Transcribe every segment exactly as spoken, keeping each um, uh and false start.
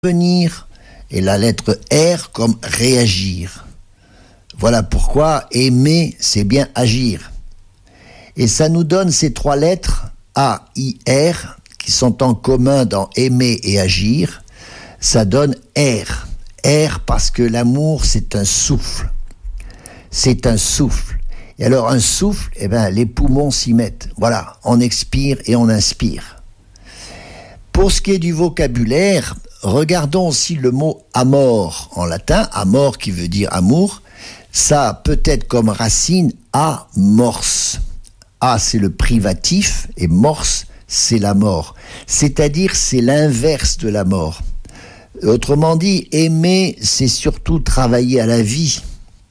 venir et la lettre R comme réagir. Voilà pourquoi aimer, c'est bien agir. Et ça nous donne ces trois lettres A, I, R qui sont en commun dans aimer et agir. Ça donne R. R parce que l'amour, c'est un souffle. C'est un souffle. Et alors un souffle, eh ben, les poumons s'y mettent. Voilà, on expire et on inspire. Pour ce qui est du vocabulaire, regardons aussi le mot amor en latin, amor qui veut dire amour. Ça peut être comme racine amors. A, c'est le privatif et mors, c'est la mort. C'est-à-dire, c'est l'inverse de la mort. Autrement dit, aimer, c'est surtout travailler à la vie.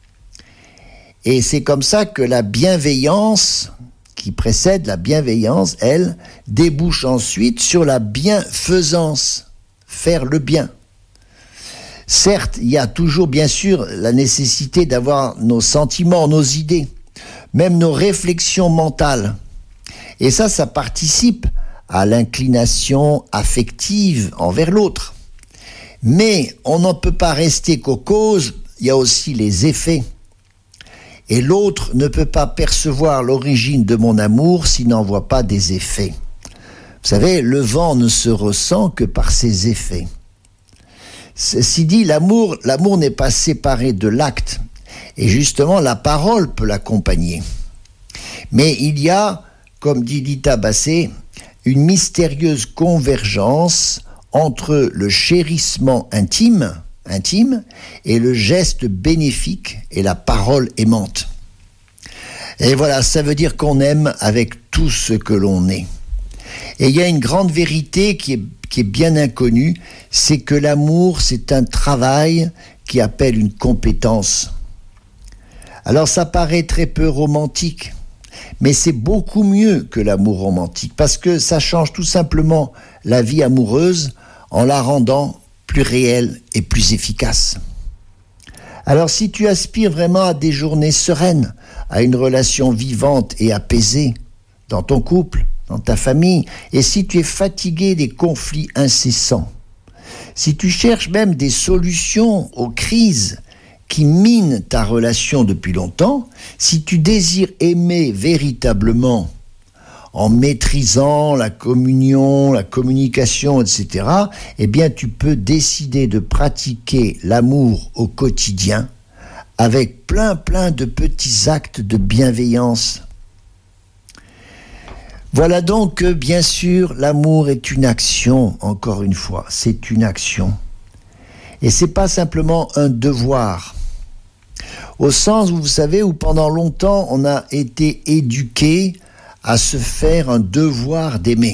Et c'est comme ça que la bienveillance, qui précède la bienveillance, elle, débouche ensuite sur la bienfaisance, faire le bien. Certes, il y a toujours bien sûr la nécessité d'avoir nos sentiments, nos idées, même nos réflexions mentales. Et ça, ça participe à l'inclination affective envers l'autre. Mais on n'en peut pas rester qu'aux causes, il y a aussi les effets. Et l'autre ne peut pas percevoir l'origine de mon amour s'il n'en voit pas des effets. Vous savez, le vent ne se ressent que par ses effets. Ceci dit, l'amour, l'amour n'est pas séparé de l'acte. Et justement, la parole peut l'accompagner. Mais il y a, comme dit Dita Bassé, une mystérieuse convergence entre le chérissement intime, intime et le geste bénéfique et la parole aimante. Et voilà, ça veut dire qu'on aime avec tout ce que l'on est. Et il y a une grande vérité qui est, qui est bien inconnue, c'est que l'amour, c'est un travail qui appelle une compétence. Alors ça paraît très peu romantique, mais c'est beaucoup mieux que l'amour romantique, parce que ça change tout simplement la vie amoureuse en la rendant plus réelle et plus efficace. Alors si tu aspires vraiment à des journées sereines, à une relation vivante et apaisée dans ton couple, dans ta famille, et si tu es fatigué des conflits incessants, si tu cherches même des solutions aux crises qui minent ta relation depuis longtemps, si tu désires aimer véritablement en maîtrisant la communion, la communication, et cetera, eh bien tu peux décider de pratiquer l'amour au quotidien avec plein plein de petits actes de bienveillance. Voilà donc que, bien sûr, l'amour est une action, encore une fois, c'est une action. Et c'est pas simplement un devoir. Au sens où, vous savez, où pendant longtemps, on a été éduqué à se faire un devoir d'aimer.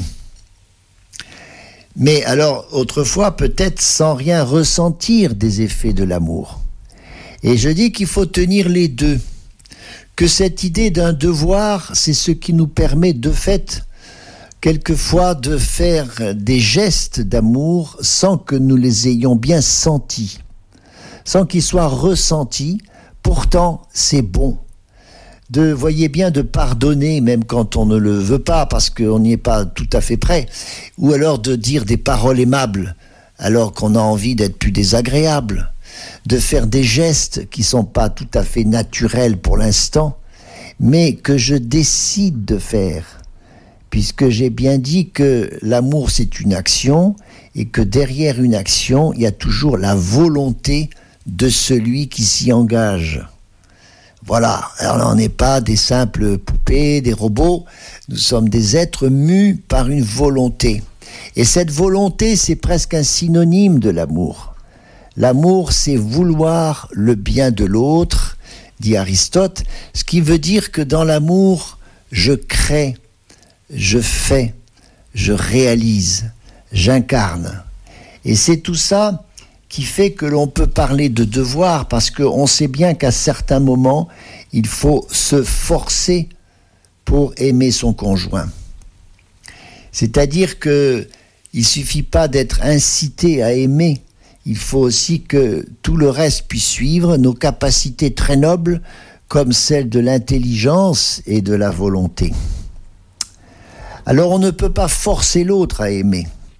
Mais alors, autrefois, peut-être sans rien ressentir des effets de l'amour. Et je dis qu'il faut tenir les deux. Que cette idée d'un devoir, c'est ce qui nous permet de fait, quelquefois, de faire des gestes d'amour sans que nous les ayons bien sentis, sans qu'ils soient ressentis. Pourtant, c'est bon. De, voyez bien, de pardonner, même quand on ne le veut pas, parce qu'on n'y est pas tout à fait prêt, ou alors de dire des paroles aimables, alors qu'on a envie d'être plus désagréable, de faire des gestes qui ne sont pas tout à fait naturels pour l'instant, mais que je décide de faire, puisque j'ai bien dit que l'amour c'est une action, et que derrière une action, il y a toujours la volonté de celui qui s'y engage. Voilà, alors là, on n'est pas des simples poupées, des robots, nous sommes des êtres mus par une volonté. Et cette volonté, c'est presque un synonyme de l'amour. L'amour, c'est vouloir le bien de l'autre, dit Aristote, ce qui veut dire que dans l'amour, je crée, je fais, je réalise, j'incarne. Et c'est tout ça qui fait que l'on peut parler de devoir, parce qu'on sait bien qu'à certains moments, il faut se forcer pour aimer son conjoint. C'est-à-dire qu'il ne suffit pas d'être incité à aimer, il faut aussi que tout le reste puisse suivre, nos capacités très nobles, comme celles de l'intelligence et de la volonté. Alors on ne peut pas forcer l'autre à aimer.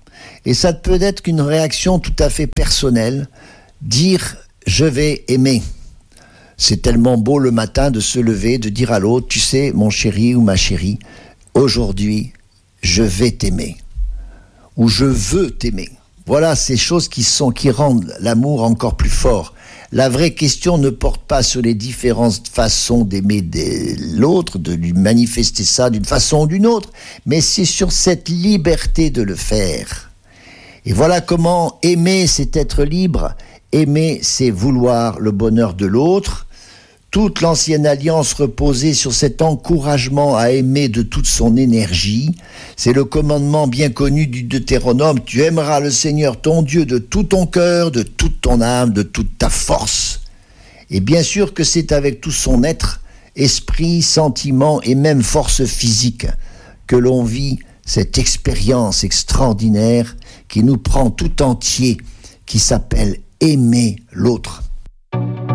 Et ça peut être qu'une réaction tout à fait personnelle, dire « je vais aimer ». C'est tellement beau le matin de se lever, de dire à l'autre « tu sais, mon chéri ou ma chérie, aujourd'hui, je vais t'aimer » ou « je veux t'aimer ». Voilà ces choses qui sont, qui rendent l'amour encore plus fort. La vraie question ne porte pas sur les différentes façons d'aimer l'autre, de lui manifester ça d'une façon ou d'une autre, mais c'est sur cette liberté de le faire. Et voilà comment aimer, c'est être libre. Aimer, c'est vouloir le bonheur de l'autre. Toute l'ancienne alliance reposait sur cet encouragement à aimer de toute son énergie. C'est le commandement bien connu du Deutéronome. Tu aimeras le Seigneur ton Dieu de tout ton cœur, de toute ton âme, de toute ta force. Et bien sûr que c'est avec tout son être, esprit, sentiment et même force physique que l'on vit cette expérience extraordinaire qui nous prend tout entier, qui s'appelle aimer l'autre.